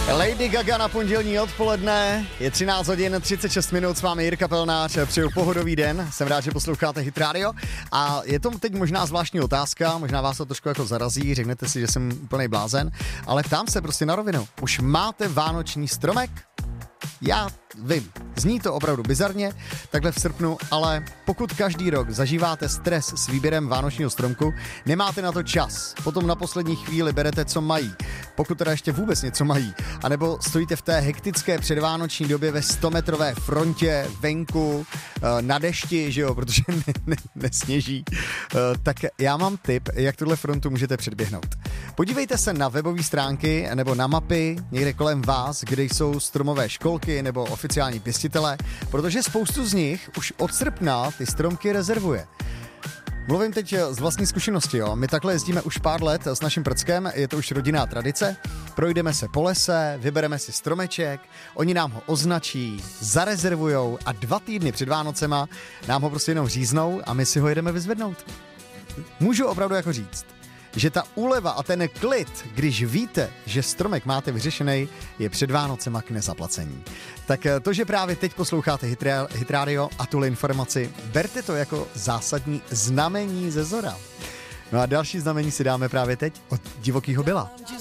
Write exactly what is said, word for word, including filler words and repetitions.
Lady Gaga na pondělní odpoledne, je třináct hodin třicet šest minut, s vámi Jirka Pelnář, přeju pohodový den, jsem rád, že posloucháte Hit Radio a je to teď možná zvláštní otázka, možná vás to trošku jako zarazí, řeknete si, že jsem úplnej blázen, ale ptám se prostě na rovinu, už máte vánoční stromek? Já vím, zní to opravdu bizarně, takhle v srpnu, ale pokud každý rok zažíváte stres s výběrem vánočního stromku, nemáte na to čas, potom na poslední chvíli berete, co mají, pokud teda ještě vůbec něco mají, anebo stojíte v té hektické předvánoční době ve stometrové frontě, venku, na dešti, že jo, protože ne, ne, nesněží, tak já mám tip, jak tuhle frontu můžete předběhnout. Podívejte se na webové stránky nebo na mapy někde kolem vás, kde jsou stromové školky nebo oficiální pěstitele, protože spoustu z nich už od srpna ty stromky rezervuje. Mluvím teď z vlastní zkušenosti, jo. My takhle jezdíme už pár let s naším prckem, je to už rodinná tradice. Projdeme se po lese, vybereme si stromeček, oni nám ho označí, zarezervujou a dva týdny před Vánocema nám ho prostě jenom říznou a my si ho jedeme vyzvednout. Můžu opravdu jako říct, že ta úleva a ten klid, když víte, že stromek máte vyřešený, je před Vánocema k nezaplacení. Tak to, že právě teď posloucháte Hit Radio a tuhle informaci, berte to jako zásadní znamení ze zora. No a další znamení si dáme právě teď od Divokýho Billa.